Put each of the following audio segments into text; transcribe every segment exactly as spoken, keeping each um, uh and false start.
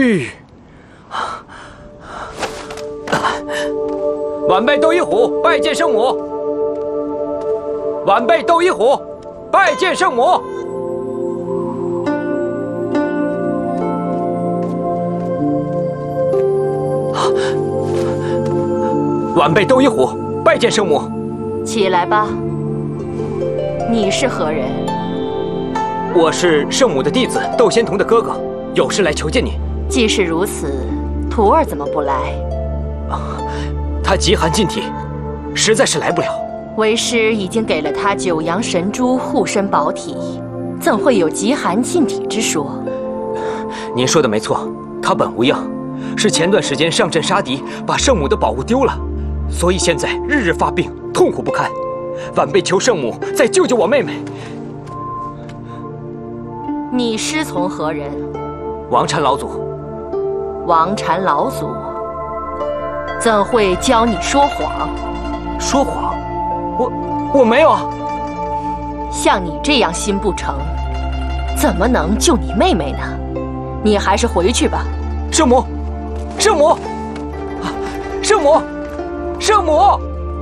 吁！晚辈窦一虎拜见圣母。晚辈窦一虎拜见圣母。晚辈窦一虎拜见圣母。 起来吧。你是何人？ 我是圣母的弟子窦仙童的哥哥，有事来求见你。 既是如此，徒儿怎么不来？ 啊，他极寒禁体，实在是来不了。 为师已经给了他九阳神珠护身保体，怎会有极寒禁体之说？ 您说的没错，他本无恙，是前段时间上阵杀敌，把圣母的宝物丢了，所以现在日日发病，痛苦不堪。晚辈求圣母再救救我妹妹。 你师从何人？ 王禅老祖。 王禅老祖怎会教你说谎？ 说谎？我我没有。 像你这样心不诚，怎么能救你妹妹呢？你还是回去吧。 圣母，圣母，圣母，圣母！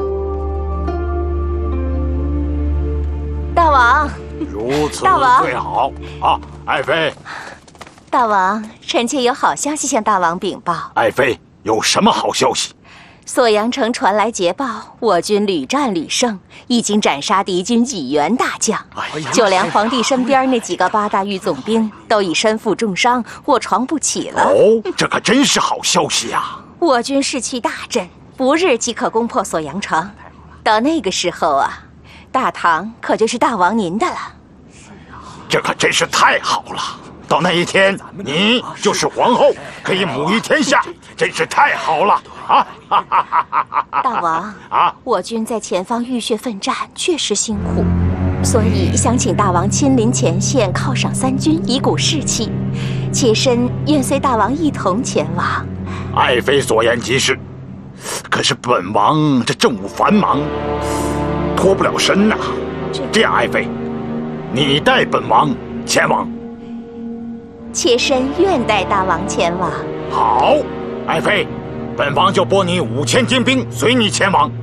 大王。 如此大王最好啊，爱妃。 大王，臣妾有好消息向大王禀报。 爱妃有什么好消息？ 锁阳城传来捷报，我军屡战屡胜，已经斩杀敌军几员大将。哎、就连皇帝身边那几个八大御总兵都已身负重伤，卧床不起了。 哦，这可真是好消息呀！ 我军士气大振，不日即可攻破锁阳城。到那个时候啊，大唐可就是大王您的了。 这可真是太好了！到那一天，你就是皇后，可以母仪天下，真是太好了啊！ 大王啊，我军在前方浴血奋战，确实辛苦，所以想请大王亲临前线，犒赏三军，以鼓士气。妾身愿随大王一同前往。 爱妃所言极是，可是本王这政务繁忙，脱不了身呐、啊。这样，爱妃，你带本王前往。 妾身愿带大王前往。 好，爱妃，本王就拨你五千精兵，随你前往。